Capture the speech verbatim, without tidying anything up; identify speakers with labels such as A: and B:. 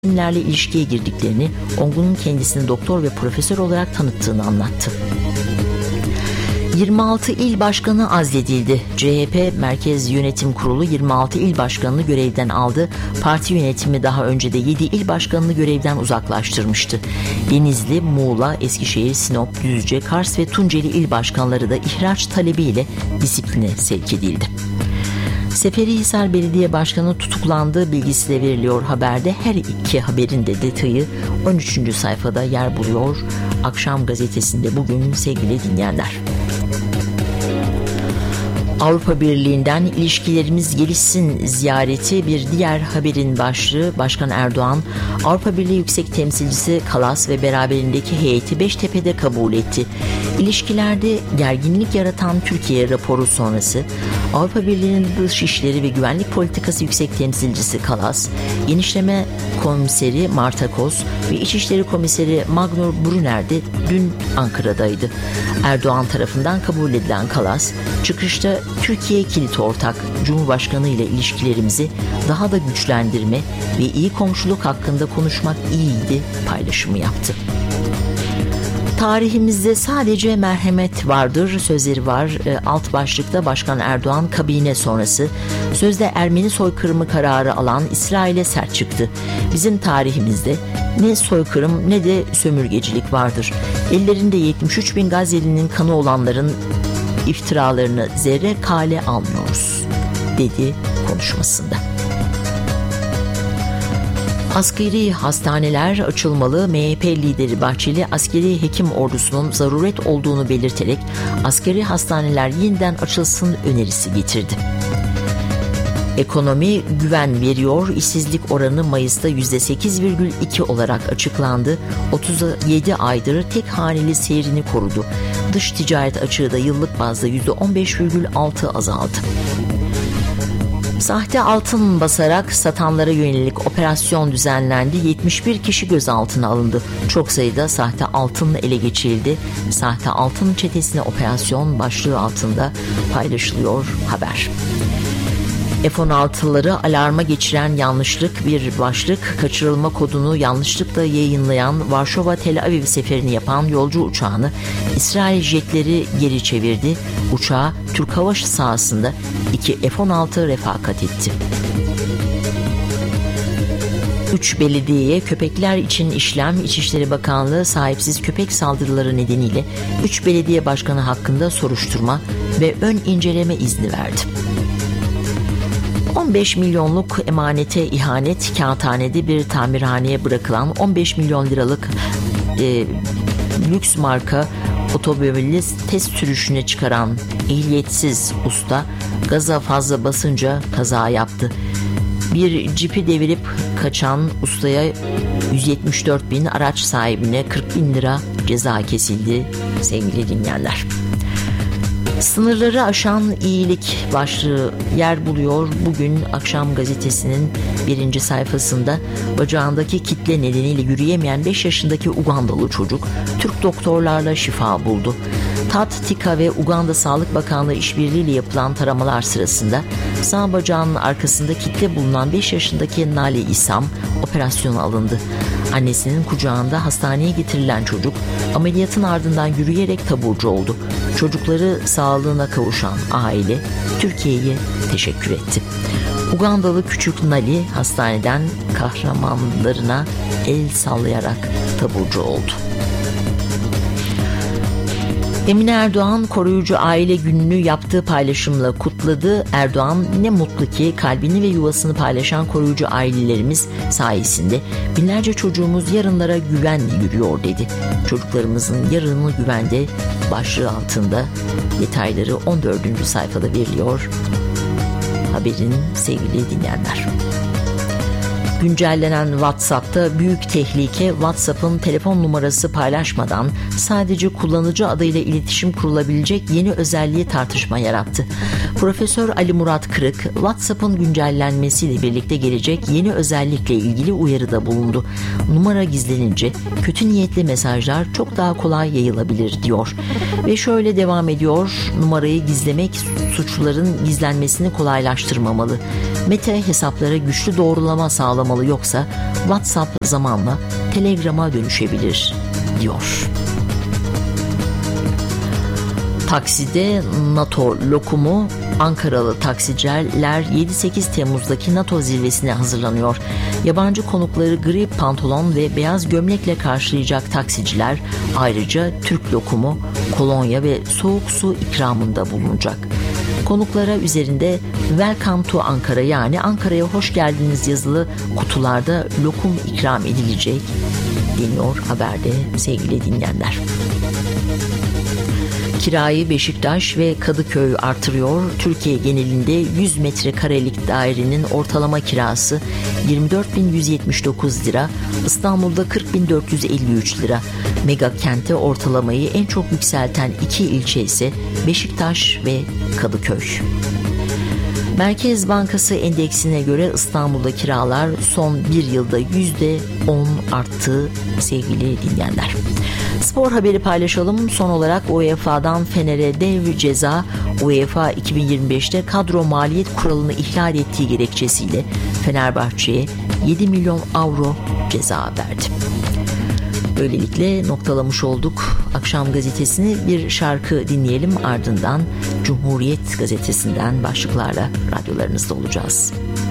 A: isimlerle ilişkiye girdiklerini, Ongun'un kendisini doktor ve profesör olarak tanıttığını anlattı. yirmi altı il başkanı azledildi. C H P Merkez Yönetim Kurulu yirmi altı il başkanını görevden aldı. Parti yönetimi daha önce de yedi il başkanını görevden uzaklaştırmıştı. Denizli, Muğla, Eskişehir, Sinop, Düzce, Kars ve Tunceli il başkanları da ihraç talebiyle disipline sevk edildi. Seferihisar Belediye Başkanı tutuklandığı bilgisi de veriliyor haberde. Her iki haberin de detayı on üçüncü sayfada yer buluyor. Akşam gazetesinde bugün sevgili dinleyenler. Avrupa Birliği'nden ilişkilerimiz gelişsin ziyareti bir diğer haberin başlığı. Başkan Erdoğan, Avrupa Birliği Yüksek Temsilcisi Kallas ve beraberindeki heyeti Beştepe'de kabul etti. İlişkilerde gerginlik yaratan Türkiye raporu sonrası Avrupa Birliği'nin Dışişleri ve Güvenlik Politikası Yüksek Temsilcisi Kallas, Genişleme Komiseri Marta Kos ve İçişleri Komiseri Magnus Brunner de dün Ankara'daydı. Erdoğan tarafından kabul edilen Kallas, çıkışta Türkiye kilit ortak, Cumhurbaşkanı ile ilişkilerimizi daha da güçlendirme ve iyi komşuluk hakkında konuşmak iyiydi paylaşımı yaptı. Tarihimizde sadece merhamet vardır sözleri var. E, alt başlıkta Başkan Erdoğan kabine sonrası sözde Ermeni soykırımı kararı alan İsrail'e sert çıktı. Bizim tarihimizde ne soykırım ne de sömürgecilik vardır. Ellerinde yetmiş üç bin Gazze'linin kanı olanların iftiralarını zerre kale almıyoruz, dedi konuşmasında. Askeri hastaneler açılmalı. M H P lideri Bahçeli, askeri hekim ordusunun zaruret olduğunu belirterek askeri hastaneler yeniden açılsın önerisi getirdi. Ekonomi güven veriyor. İşsizlik oranı Mayıs'ta yüzde sekiz virgül iki olarak açıklandı. otuz yedi aydır tek haneli seyrini korudu. Dış ticaret açığı da yıllık bazda yüzde on beş virgül altı azaldı. Sahte altın basarak satanlara yönelik operasyon düzenlendi. yetmiş bir kişi gözaltına alındı. Çok sayıda sahte altın ele geçirildi. Sahte altın çetesine operasyon başlığı altında paylaşılıyor haber. F on altıları alarma geçiren yanlışlık bir başlık. Kaçırılma kodunu yanlışlıkla yayınlayan Varşova Tel Aviv seferini yapan yolcu uçağını İsrail jetleri geri çevirdi. Uçağa Türk hava sahasında iki F on altı refakat etti. Üç belediyeye köpekler için işlem. İçişleri Bakanlığı sahipsiz köpek saldırıları nedeniyle üç belediye başkanı hakkında soruşturma ve ön inceleme izni verdi. on beş milyonluk emanete ihanet. Kağıthanede bir tamirhaneye bırakılan on beş milyon liralık e, lüks marka otomobili test sürüşüne çıkaran ehliyetsiz usta gaza fazla basınca kaza yaptı. Bir cipi devirip kaçan ustaya yüz yetmiş dört bin, araç sahibine kırk bin lira ceza kesildi sevgili dinleyenler. Sınırları aşan iyilik başlığı yer buluyor. Bugün Akşam gazetesinin birinci sayfasında bacağındaki kitle nedeniyle yürüyemeyen beş yaşındaki Ugandalı çocuk Türk doktorlarla şifa buldu. Tat, Tika ve Uganda Sağlık Bakanlığı işbirliğiyle yapılan taramalar sırasında sağ bacağının arkasında kitle bulunan beş yaşındaki Nale İsam operasyona alındı. Annesinin kucağında hastaneye getirilen çocuk ameliyatın ardından yürüyerek taburcu oldu. Çocukları sağlığına kavuşan aile Türkiye'ye teşekkür etti. Ugandalı küçük Nali hastaneden kahramanlarına el sallayarak taburcu oldu. Emine Erdoğan koruyucu aile gününü yaptığı paylaşımla kutladı. Erdoğan, ne mutlu ki kalbini ve yuvasını paylaşan koruyucu ailelerimiz sayesinde binlerce çocuğumuz yarınlara güvenle yürüyor dedi. Çocuklarımızın yarını güvende başlığı altında detayları on dördüncü sayfada veriliyor haberin sevgili dinleyenler. Güncellenen WhatsApp'ta büyük tehlike. WhatsApp'ın telefon numarası paylaşmadan sadece kullanıcı adıyla iletişim kurulabilecek yeni özelliği tartışma yarattı. Profesör Ali Murat Kırık, WhatsApp'ın güncellenmesiyle birlikte gelecek yeni özellikle ilgili uyarıda bulundu. Numara gizlenince kötü niyetli mesajlar çok daha kolay yayılabilir diyor. Ve şöyle devam ediyor: numarayı gizlemek suçluların gizlenmesini kolaylaştırmamalı. Meta hesaplara güçlü doğrulama sağlamalı olmalı, yoksa WhatsApp zamanla Telegram'a dönüşebilir diyor. Takside NATO lokumu. Ankaralı taksiciler yedi sekiz Temmuz'daki NATO zirvesine hazırlanıyor. Yabancı konukları gri pantolon ve beyaz gömlekle karşılayacak taksiciler ayrıca Türk lokumu, kolonya ve soğuk su ikramında bulunacak. Konuklara üzerinde Welcome to Ankara, yani Ankara'ya hoş geldiniz yazılı kutularda lokum ikram edilecek deniyor haberde sevgili dinleyenler. Kirayı Beşiktaş ve Kadıköy artırıyor. Türkiye genelinde yüz metrekarelik dairenin ortalama kirası yirmi dört bin yüz yetmiş dokuz lira, İstanbul'da kırk bin dört yüz elli üç lira. Mega kentte ortalamayı en çok yükselten iki ilçe ise Beşiktaş ve Kadıköy. Merkez Bankası endeksine göre İstanbul'da kiralar son bir yılda yüzde on arttı sevgili dinleyenler. Spor haberi paylaşalım. Son olarak UEFA'dan Fener'e dev ceza. UEFA iki bin yirmi beşte kadro maliyet kuralını ihlal ettiği gerekçesiyle Fenerbahçe'ye yedi milyon avro ceza verdi. Böylelikle noktalamış olduk akşam gazetesini. Bir şarkı dinleyelim, ardından Cumhuriyet gazetesinden başlıklarla radyolarınızda olacağız.